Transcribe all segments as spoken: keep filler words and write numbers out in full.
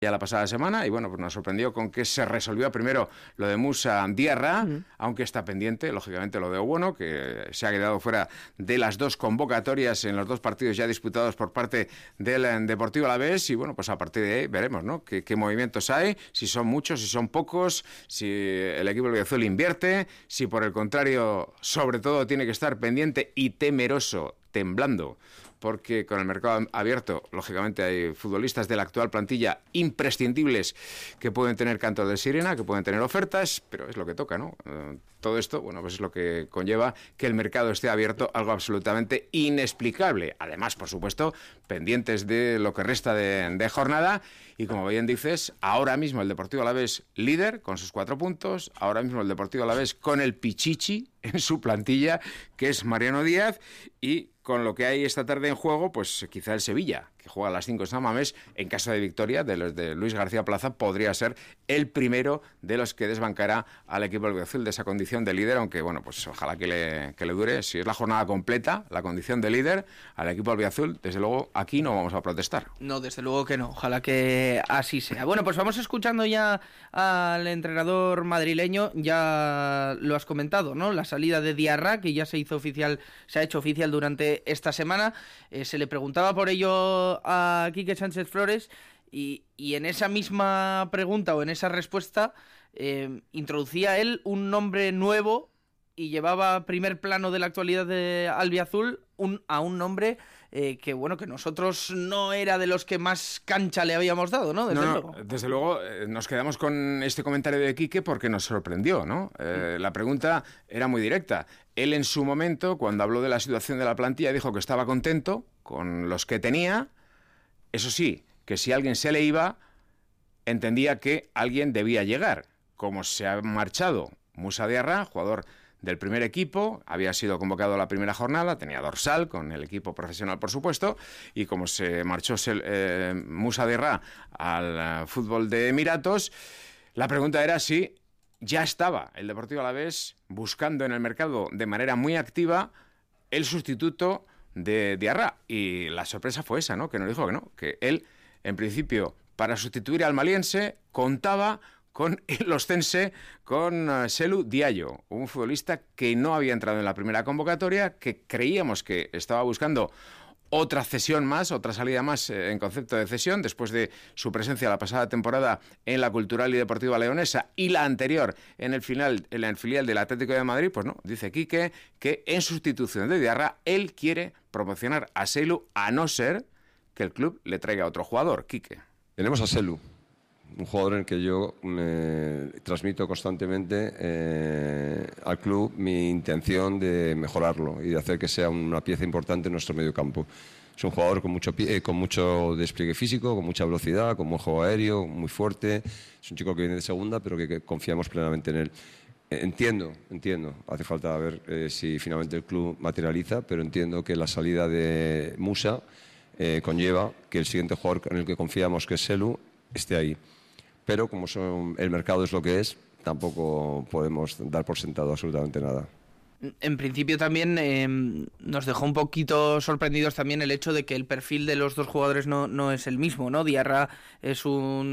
ya la pasada semana, y bueno, pues nos sorprendió con que se resolvió primero lo de Moussa Diarra, uh-huh. aunque está pendiente, lógicamente, lo de Obono, que se ha quedado fuera de las dos convocatorias en los dos partidos ya disputados por parte del Deportivo Alavés, y bueno, pues a partir de ahí veremos, ¿no?, qué, qué movimientos hay, si son muchos, si son pocos, si el equipo albiazul invierte, si por el contrario, sobre todo, tiene que estar pendiente y temeroso, temblando, porque con el mercado abierto, lógicamente, hay futbolistas de la actual plantilla imprescindibles que pueden tener cantos de sirena, que pueden tener ofertas, pero es lo que toca, ¿no? Eh, todo esto, bueno, pues es lo que conlleva que el mercado esté abierto, algo absolutamente inexplicable. Además, por supuesto, pendientes de lo que resta de, de jornada, y como bien dices, ahora mismo el Deportivo Alavés líder con sus cuatro puntos, ahora mismo el Deportivo Alavés con el pichichi en su plantilla, que es Mariano Díaz, y con lo que hay esta tarde en juego, pues quizá el Sevilla, que juega a las cinco en San Mamés, en caso de victoria de los de Luis García Plaza, podría ser el primero de los que desbancará al equipo albiazul de esa condición de líder, aunque bueno, pues ojalá que le, que le dure, si es la jornada completa, la condición de líder al equipo albiazul, desde luego aquí no vamos a protestar. No, desde luego que no, ojalá que así sea. Bueno, pues vamos escuchando ya al entrenador madrileño, ya lo has comentado, ¿no? La salida de Diarra, que ya se hizo oficial, se ha hecho oficial durante esta semana, eh, se le preguntaba por ello a Quique Sánchez Flores y, y en esa misma pregunta o en esa respuesta eh, introducía él un nombre nuevo y llevaba primer plano de la actualidad de albiazul un, a un nombre eh, que bueno, que nosotros no era de los que más cancha le habíamos dado, ¿no? Desde no, luego. No, desde luego eh, nos quedamos con este comentario de Quique porque nos sorprendió, ¿no? Eh, la pregunta era muy directa. Él en su momento, cuando habló de la situación de la plantilla, dijo que estaba contento con los que tenía. Eso sí, que si alguien se le iba, entendía que alguien debía llegar. Como se ha marchado Moussa Diarra, jugador del primer equipo, había sido convocado a la primera jornada, tenía dorsal con el equipo profesional, por supuesto, y como se marchó eh, Moussa Diarra al uh, fútbol de Emiratos, la pregunta era si ya estaba el Deportivo Alavés buscando en el mercado de manera muy activa el sustituto de Diarra, y la sorpresa fue esa, ¿no?, que nos dijo que no, que él, en principio, para sustituir al maliense, contaba con el oscense, con uh, Selu Diallo, un futbolista que no había entrado en la primera convocatoria, que creíamos que estaba buscando otra cesión más, otra salida más eh, en concepto de cesión, después de su presencia la pasada temporada en la Cultural y Deportiva Leonesa y la anterior en el final, en el filial del Atlético de Madrid. Pues no, dice Quique que en sustitución de Diarra él quiere promocionar a Selu, a no ser que el club le traiga a otro jugador. Quique. Tenemos a Selu, un jugador en el que yo me transmito constantemente eh, al club mi intención de mejorarlo y de hacer que sea una pieza importante en nuestro mediocampo. Es un jugador con mucho, pie, con mucho despliegue físico, con mucha velocidad, con buen juego aéreo, muy fuerte. Es un chico que viene de segunda, pero que, que confiamos plenamente en él. Entiendo, entiendo, hace falta ver eh, si finalmente el club materializa, pero entiendo que la salida de Moussa eh, conlleva que el siguiente jugador en el que confiamos, que es Selu, esté ahí. Pero como son, el mercado es lo que es, tampoco podemos dar por sentado absolutamente nada. En principio también eh, nos dejó un poquito sorprendidos también el hecho de que el perfil de los dos jugadores no, no es el mismo, ¿no? Diarra es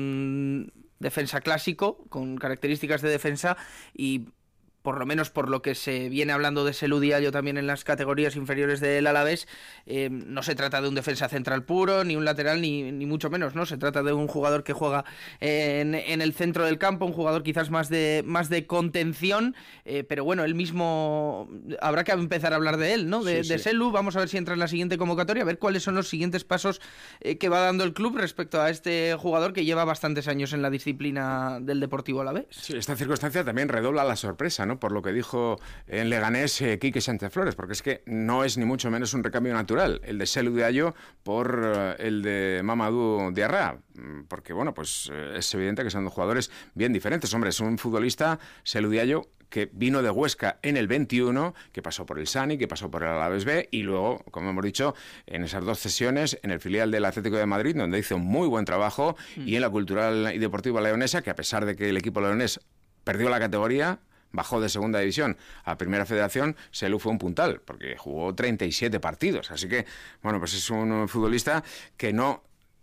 un defensa clásico, con características de defensa, y por lo menos por lo que se viene hablando de Selu Diallo también en las categorías inferiores del Alavés, eh, no se trata de un defensa central puro, ni un lateral, ni, ni mucho menos, ¿no? Se trata de un jugador que juega en, en el centro del campo, un jugador quizás más de, más de contención, eh, pero bueno, él mismo, habrá que empezar a hablar de él, ¿no? De, sí, sí. de Selu, vamos a ver si entra en la siguiente convocatoria, a ver cuáles son los siguientes pasos eh, que va dando el club respecto a este jugador que lleva bastantes años en la disciplina del Deportivo Alavés. Sí, esta circunstancia también redobla la sorpresa, ¿no?, por lo que dijo en Leganés eh, Quique Sánchez Flores, porque es que no es ni mucho menos un recambio natural el de Selu Diallo por eh, el de Mamadou Diarra, porque bueno, pues eh, es evidente que son dos jugadores bien diferentes. Hombre, es un futbolista, Selu Diallo, que vino de Huesca en el veintiuno, que pasó por el Sani, que pasó por el Alavés B, y luego, como hemos dicho, en esas dos sesiones, en el filial del Atlético de Madrid, donde hizo un muy buen trabajo, mm. y en la Cultural y Deportiva Leonesa, que a pesar de que el equipo leonés perdió la categoría, bajó de segunda división a primera federación, Selu fue un puntal, porque jugó treinta y siete partidos. Así que, bueno, pues es un futbolista que no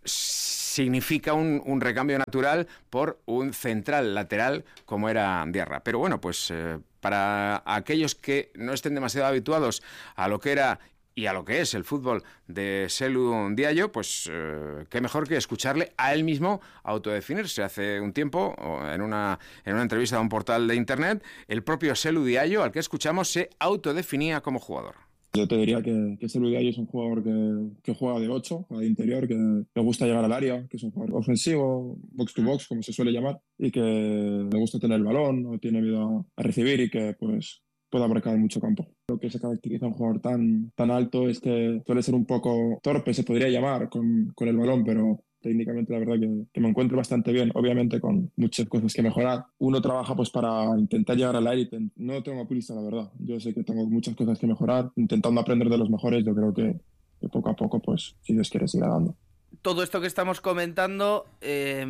significa un, un recambio natural por un central lateral como era Diarra. Pero bueno, pues eh, para aquellos que no estén demasiado habituados a lo que era y a lo que es el fútbol de Selu Diallo, pues eh, qué mejor que escucharle a él mismo autodefinirse. Hace un tiempo, en una, en una entrevista a un portal de internet, el propio Selu Diallo, al que escuchamos, se autodefinía como jugador. Yo te diría que, que Selu Diallo es un jugador que, que juega de ocho, juega de interior, que le gusta llegar al área, que es un jugador ofensivo, box to box, como se suele llamar, y que le gusta tener el balón, no tiene miedo a recibir y que pues puede abarcar mucho campo. Lo que se caracteriza a un jugador tan, tan alto es que suele ser un poco torpe, se podría llamar, con, con el balón, pero técnicamente la verdad que, que me encuentro bastante bien, obviamente con muchas cosas que mejorar. Uno trabaja pues para intentar llegar a la élite. No tengo prisa, la verdad. Yo sé que tengo muchas cosas que mejorar. Intentando aprender de los mejores, yo creo que, que poco a poco, pues, si Dios quiere, siga dando. Todo esto que estamos comentando eh,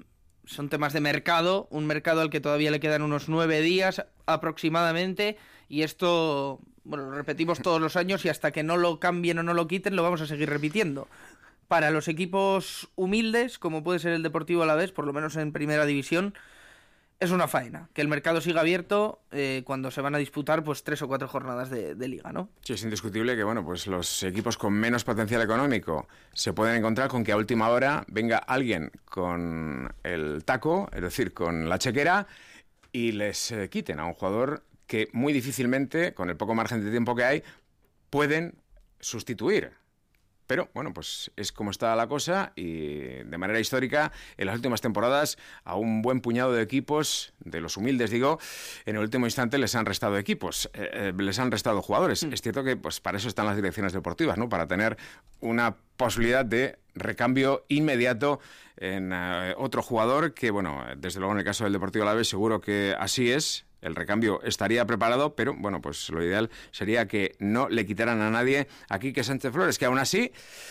son temas de mercado, un mercado al que todavía le quedan unos nueve días aproximadamente, y esto, bueno, lo repetimos todos los años y hasta que no lo cambien o no lo quiten lo vamos a seguir repitiendo. Para los equipos humildes, como puede ser el Deportivo Alavés, por lo menos en primera división, es una faena. Que el mercado siga abierto eh, cuando se van a disputar pues tres o cuatro jornadas de, de liga, ¿no? Sí, es indiscutible que bueno, pues los equipos con menos potencial económico se pueden encontrar con que a última hora venga alguien con el taco, es decir, con la chequera, y les eh, quiten a un jugador que muy difícilmente, con el poco margen de tiempo que hay, pueden sustituir. Pero, bueno, pues es como está la cosa y de manera histórica, en las últimas temporadas, a un buen puñado de equipos, de los humildes digo, en el último instante les han restado equipos, eh, les han restado jugadores. Mm. Es cierto que pues para eso están las direcciones deportivas, ¿no? Para tener una posibilidad de recambio inmediato en uh, otro jugador que, bueno, desde luego en el caso del Deportivo Alavés seguro que así es. El recambio estaría preparado, pero bueno, pues lo ideal sería que no le quitaran a nadie a Quique Sánchez Flores, que aún así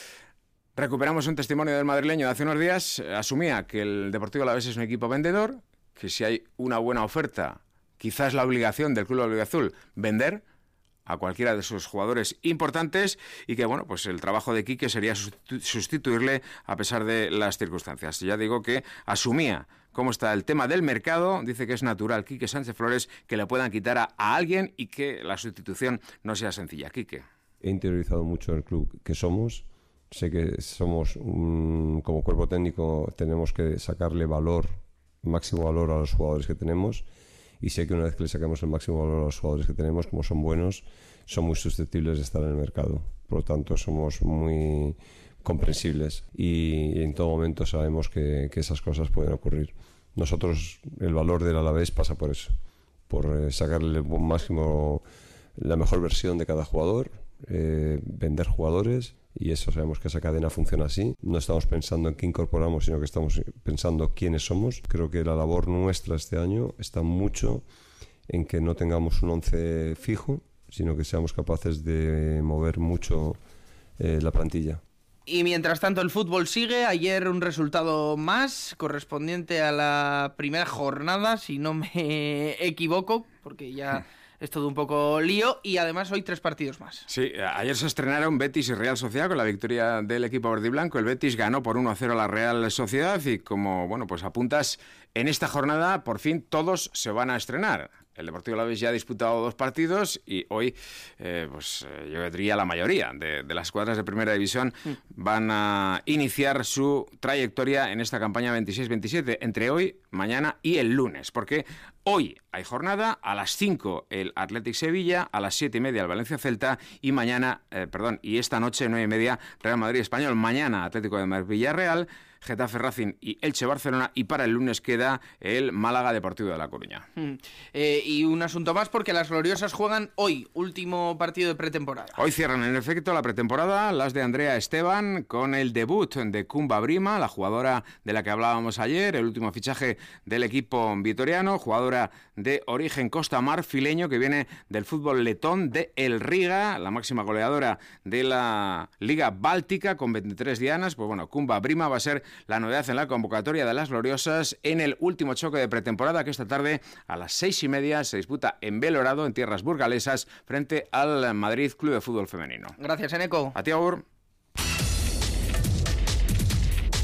recuperamos un testimonio del madrileño de hace unos días. Asumía que el Deportivo Alavés es un equipo vendedor, que si hay una buena oferta, quizás es la obligación del Club Auriazul vender a cualquiera de sus jugadores importantes y que, bueno, pues el trabajo de Quique sería sustituirle a pesar de las circunstancias. Ya digo que asumía cómo está el tema del mercado, dice que es natural Quique Sánchez Flores que le puedan quitar a, a alguien y que la sustitución no sea sencilla. Quique. He interiorizado mucho el club que somos, sé que somos, un, como cuerpo técnico, tenemos que sacarle valor, máximo valor a los jugadores que tenemos. Y sé que una vez que le sacamos el máximo valor a los jugadores que tenemos, como son buenos, son muy susceptibles de estar en el mercado. Por lo tanto, somos muy comprensibles y en todo momento sabemos que, que esas cosas pueden ocurrir. Nosotros, el valor del Alavés pasa por eso, por eh, sacarle el máximo, la mejor versión de cada jugador, eh, vender jugadores. Y eso sabemos que esa cadena funciona así. No estamos pensando en qué incorporamos, sino que estamos pensando quiénes somos. Creo que la labor nuestra este año está mucho en que no tengamos un once fijo, sino que seamos capaces de mover mucho eh, la plantilla. Y mientras tanto el fútbol sigue. Ayer un resultado más correspondiente a la primera jornada, si no me equivoco, porque ya... es todo un poco lío y además hoy tres partidos más. Sí, ayer se estrenaron Betis y Real Sociedad con la victoria del equipo verdiblanco. El Betis ganó por uno a cero a la Real Sociedad y como, bueno, pues apuntas, en esta jornada por fin todos se van a estrenar. El Deportivo Alavés ya ha disputado dos partidos y hoy, eh, pues yo diría la mayoría de, de las escuadras de Primera División mm. van a iniciar su trayectoria en esta campaña veintiséis veintisiete, entre hoy, mañana y el lunes, porque hoy hay jornada, a las cinco el Athletic Sevilla, a las siete y media el Valencia Celta y mañana, eh, perdón, y esta noche, nueve y media, Real Madrid Español, mañana Atlético de Madrid Villarreal, Getafe Racing y Elche Barcelona, y para el lunes queda el Málaga Deportivo de La Coruña. Mm. Eh, y un asunto más, porque las gloriosas juegan hoy, último partido de pretemporada. Hoy cierran en efecto la pretemporada las de Andrea Esteban con el debut de Kumba Brima, la jugadora de la que hablábamos ayer, el último fichaje del equipo vitoriano, jugadora de origen costamarfileño que viene del fútbol letón de El Riga, la máxima goleadora de la Liga Báltica con veintitrés dianas. Pues bueno, Kumba Brima va a ser la novedad en la convocatoria de las gloriosas en el último choque de pretemporada que esta tarde a las seis y media se disputa en Belorado, en tierras burgalesas, frente al Madrid Club de Fútbol Femenino. Gracias, Eneco. A ti, Agur.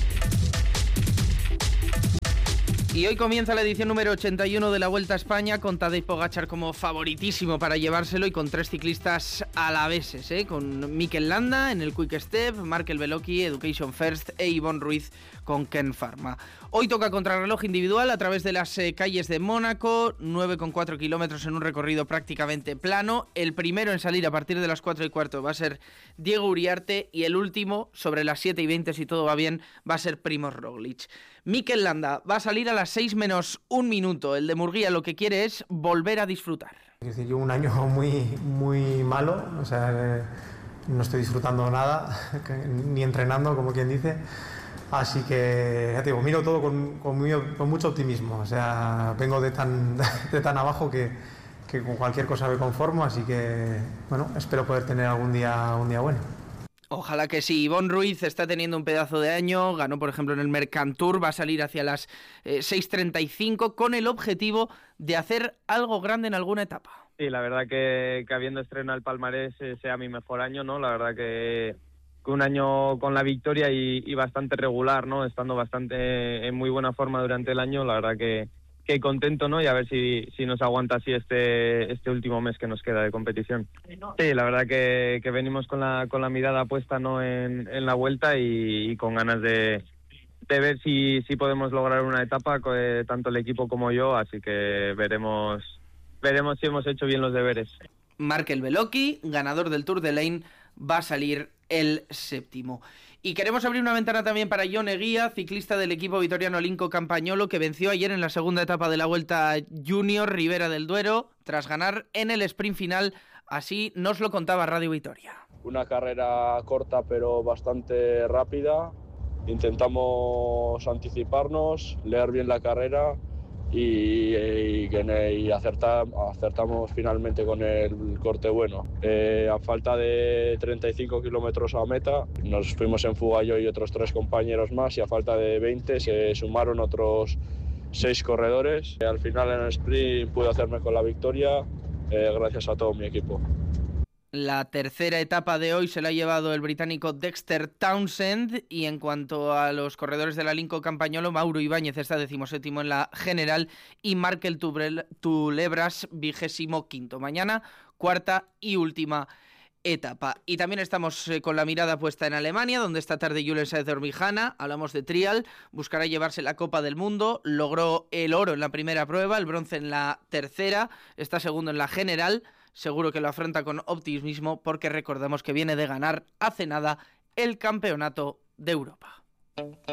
Y hoy comienza la edición número ochenta y uno de la Vuelta a España, con Tadej Pogačar como favoritísimo para llevárselo y con tres ciclistas alaveses, ¿eh? Con Mikel Landa en el Quick Step, Markel Beloki, Education First e Ivonne Ruiz con Ken Pharma. Hoy toca contrarreloj individual a través de las eh, calles de Mónaco, nueve coma cuatro kilómetros en un recorrido prácticamente plano. El primero en salir a partir de las cuatro y cuarto va a ser Diego Uriarte y el último, sobre las siete y veinte, si todo va bien, va a ser Primož Roglič. Mikel Landa va a salir a las seis menos un minuto. El de Murguía lo que quiere es volver a disfrutar. Es decir, yo un año muy, muy malo, o sea, eh, no estoy disfrutando nada, ni entrenando, como quien dice. Así que, ya te digo, miro todo con, con, muy, con mucho optimismo. O sea, vengo de tan, de tan abajo que, que con cualquier cosa me conformo. Así que, bueno, espero poder tener algún día, un día bueno. Ojalá que sí. Ivonne Ruiz está teniendo un pedazo de año. Ganó, por ejemplo, en el Mercantour. Va a salir hacia las eh, seis treinta y cinco con el objetivo de hacer algo grande en alguna etapa. Sí, la verdad que, que habiendo estrenado el palmarés eh, sea mi mejor año, ¿no? La verdad que... un año con la victoria y, y bastante regular, ¿no? Estando bastante en muy buena forma durante el año, la verdad que, que contento, ¿no? Y a ver si, si nos aguanta así este este último mes que nos queda de competición. Sí, la verdad que, que venimos con la con la mirada puesta, ¿no? en, en la vuelta y, y con ganas de, de ver si, si podemos lograr una etapa, eh, tanto el equipo como yo, así que veremos veremos si hemos hecho bien los deberes. Markel Beloki, ganador del Tour de Lane, va a salir el séptimo. Y queremos abrir una ventana también para Jon Eguía, ciclista del equipo vitoriano Linco Campagnolo, que venció ayer en la segunda etapa de la Vuelta Junior Ribera del Duero, tras ganar en el sprint final. Así nos lo contaba Radio Vitoria. Una carrera corta pero bastante rápida. Intentamos anticiparnos, leer bien la carrera y, y, y acertar, acertamos finalmente con el corte bueno. Eh, a falta de treinta y cinco kilómetros a meta, nos fuimos en fuga yo y otros tres compañeros más, y a falta de veinte se sumaron otros seis corredores. Eh, al final en el sprint pude hacerme con la victoria, eh, gracias a todo mi equipo. La tercera etapa de hoy se la ha llevado el británico Dexter Townsend, y en cuanto a los corredores de la Linco Campagnolo, Mauro Ibáñez está decimoséptimo en la general y Markel Tulebras vigésimo quinto. Mañana, cuarta y última etapa. Y también estamos eh, con la mirada puesta en Alemania, donde esta tarde Julen Saez-Orbijana, hablamos de trial, buscará llevarse la Copa del Mundo. Logró el oro en la primera prueba, el bronce en la tercera, está segundo en la general. Seguro que lo afronta con optimismo, porque recordamos que viene de ganar hace nada el Campeonato de Europa.